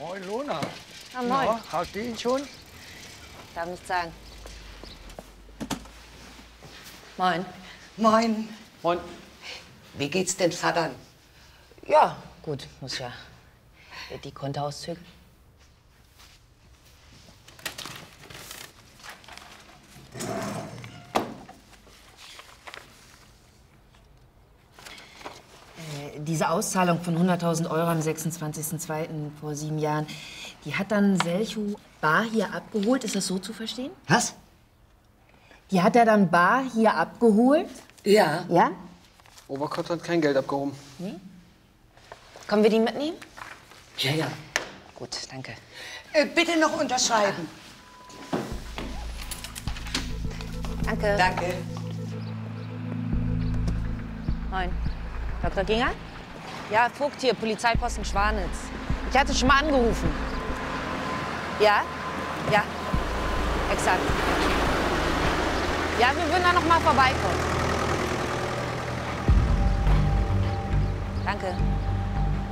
Moin, Lona. Ah, moin. Na, hast du ihn schon? Darf nicht sagen. Moin. Moin. Moin. Wie geht's den Vatern? Ja, gut, muss ja. Die Kontoauszüge. Diese Auszahlung von 100.000 € am 26.02. vor 7 Jahren, die hat dann Selchu bar hier abgeholt. Ist das so zu verstehen? Was? Die hat er dann bar hier abgeholt? Ja. Ja? Oberkott hat kein Geld abgehoben. Können wir die mitnehmen? Ja, ja. Gut, danke. Bitte noch unterschreiben. Danke. Danke. Moin. Dr. Ginger? Ja, Vogt hier, Polizeiposten Schwanitz. Ich hatte schon mal angerufen. Ja? Ja. Exakt. Ja, wir würden da noch mal vorbeikommen. Danke.